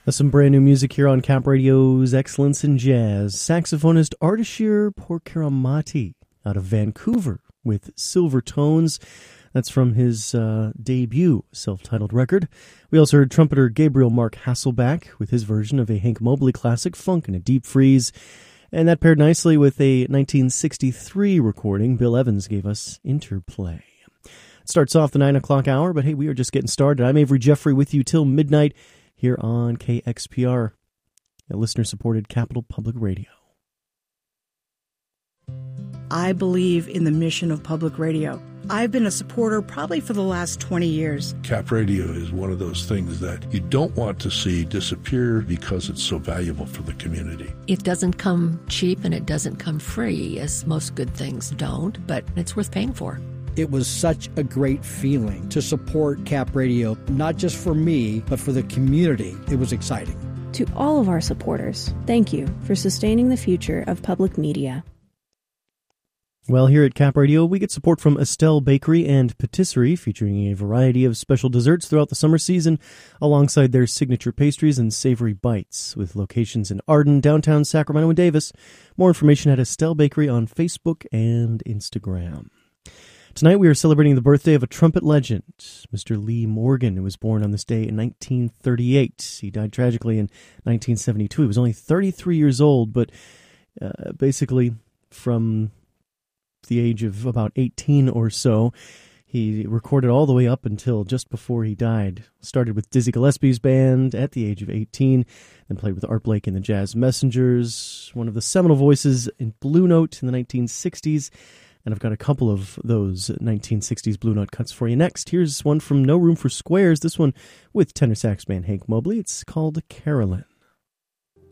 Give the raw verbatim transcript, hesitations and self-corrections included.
That's some brand new music here on Cap Radio's Excellence in Jazz. Saxophonist Ardashir Porkaramati out of Vancouver with Silver Tones. That's from his uh, debut self-titled record. We also heard trumpeter Gabriel Mark Hasselback with his version of a Hank Mobley classic, Funk in a Deep Freeze. And that paired nicely with a nineteen sixty-three recording Bill Evans gave us, Interplay. It starts off the nine o'clock hour, but hey, we are just getting started. I'm Avery Jeffrey with you till midnight here on K X P R, a listener-supported Capital Public Radio. I believe in the mission of public radio. I've been a supporter probably for the last twenty years. Cap Radio is one of those things that you don't want to see disappear because it's so valuable for the community. It doesn't come cheap and it doesn't come free, as most good things don't, but it's worth paying for. It was such a great feeling to support Cap Radio, not just for me, but for the community. It was exciting. To all of our supporters, thank you for sustaining the future of public media. Well, here at Cap Radio, we get support from Estelle Bakery and Patisserie, featuring a variety of special desserts throughout the summer season, alongside their signature pastries and savory bites, with locations in Arden, downtown Sacramento, and Davis. More information at Estelle Bakery on Facebook and Instagram. Tonight we are celebrating the birthday of a trumpet legend, Mister Lee Morgan, who was born on this day in nineteen thirty-eight. He died tragically in nineteen seventy-two. He was only thirty-three years old, but uh, basically from the age of about eighteen or so, he recorded all the way up until just before he died. Started with Dizzy Gillespie's band at the age of eighteen, then played with Art Blake and the Jazz Messengers, one of the seminal voices in Blue Note in the nineteen sixties. And I've got a couple of those nineteen sixties Blue Note cuts for you next. Here's one from No Room for Squares, this one with tenor sax man Hank Mobley. It's called Carolyn.